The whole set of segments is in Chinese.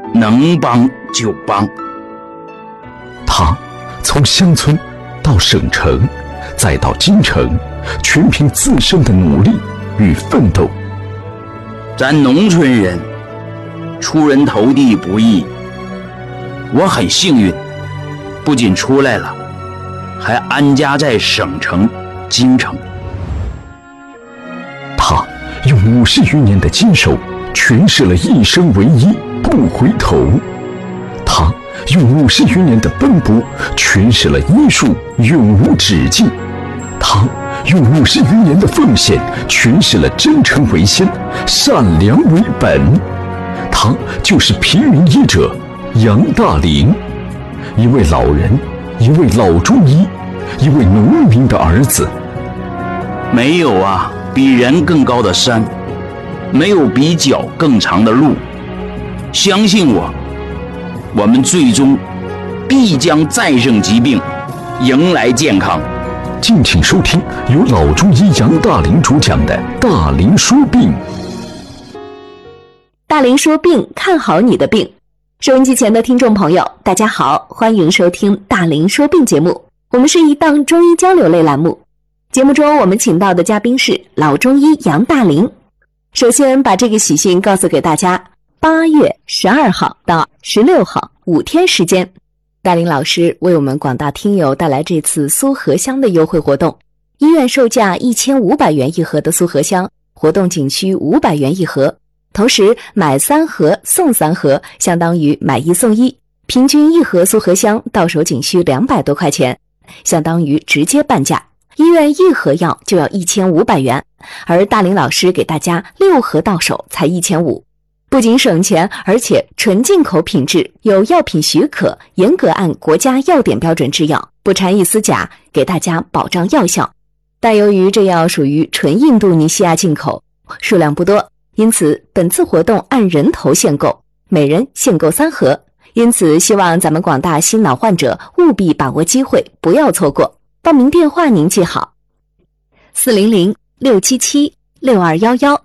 能帮就帮。 他从乡村到省城，再到京城，全凭自身的努力与奋斗。 咱农村人出人头地不易，我很幸运，不仅出来了，还安家在省城、京城。 他用50余年的坚守，诠释了一生为一，不回头。他用50余年的奔波，诠释了医术永无止境。他用50余年的奉献，诠释了真诚为先，善良为本。他就是平民医者杨大林，一位老人，一位老中医，一位农民的儿子。 没有啊比人更高的山，没有比脚更长的路。相信我，我们最终必将战胜疾病，迎来健康。 敬请收听由老中医杨大林主讲的《大林说病》。 大林说病，看好你的病。收音机前的听众朋友，大家好，欢迎收听大林说病节目。我们是一档中医交流类栏目，节目中我们请到的嘉宾是老中医杨大林。首先把这个喜讯告诉给大家，8月12号到16号5天时间，大林老师为我们广大听友带来这次苏合香的优惠活动。医院售价1500元一盒的苏合香，活动仅需500元一盒，同时买3盒送3盒，相当于买1送1，平均一盒苏合香到手仅需200多块钱，相当于直接半价。医院一盒药就要1500元，而大林老师给大家6盒到手才1500，不仅省钱，而且纯进口品质，有药品许可，严格按国家药典标准制药，不掺一丝假，给大家保障药效。但由于这药属于纯印度尼西亚进口，数量不多，因此本次活动按人头限购，每人限购3盒。因此希望咱们广大心脑患者务必把握机会，不要错过。报名电话您记好：400-677-6211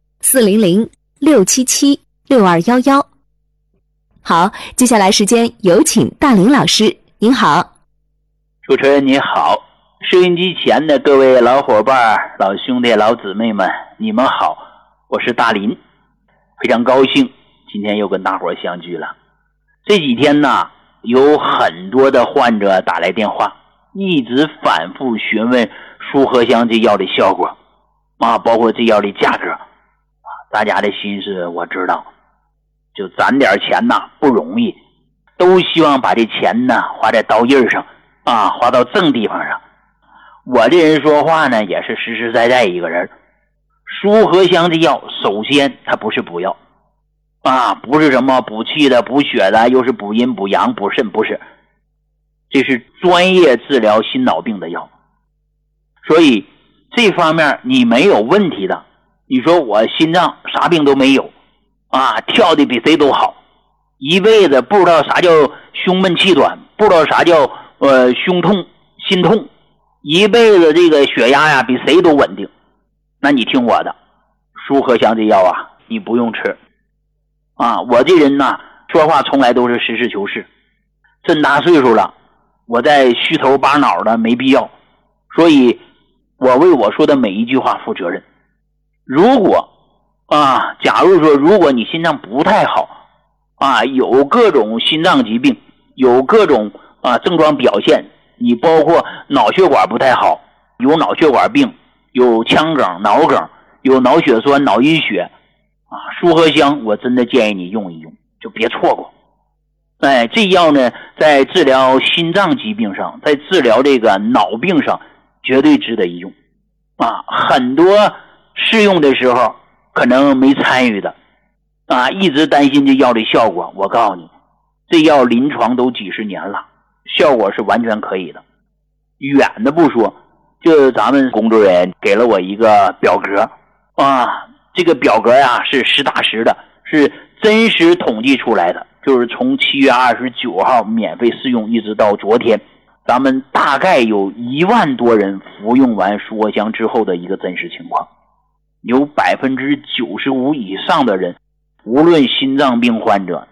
400-677-6211。好，接下来时间有请大林老师，您好。 主持人你好，收音机前的各位老伙伴、老兄弟、老姊妹们，你们好，我是大林，非常高兴今天又跟大伙相聚了。这几天呢，有很多的患者打来电话，一直反复询问苏合香这药的效果包括这药的价格大家的心思我知道，就攒点钱不容易，都希望把这钱花在刀刃上花到正地方上。我这人说话呢也是实实在在一个人。苏合香这药首先它不是补药不是什么补气的补血的，又是补阴补阳补肾，不是，这是专业治疗心脑病的药。所以这方面你没有问题的，你说我心脏啥病都没有跳的比谁都好，一辈子不知道啥叫胸闷气短，不知道啥叫胸痛心痛，一辈子这个血压比谁都稳定，那你听我的，苏合香这药你不用吃我这人说话从来都是实事求是，这么大岁数了，我在虚头巴脑的没必要，所以我为我说的每一句话负责任。如果假如说如果你心脏不太好有各种心脏疾病，有各种症状表现，你包括脑血管不太好，有脑血管病，有腔梗脑梗，有脑血栓脑溢血苏合香我真的建议你用一用，就别错过。这药呢在治疗心脏疾病上，在治疗这个脑病上绝对值得一用很多试用的时候可能没参与的一直担心这药的效果，我告诉你，这药临床都几十年了，效果是完全可以的。远的不说，就咱们工作人员给了我一个表格这个表格是实打实的，是真实统计出来的，就是从7月29号免费试用一直到昨天，咱们大概有1万多人服用完苏合香之后的一个真实情况，有95%以上的人，无论心脏病患者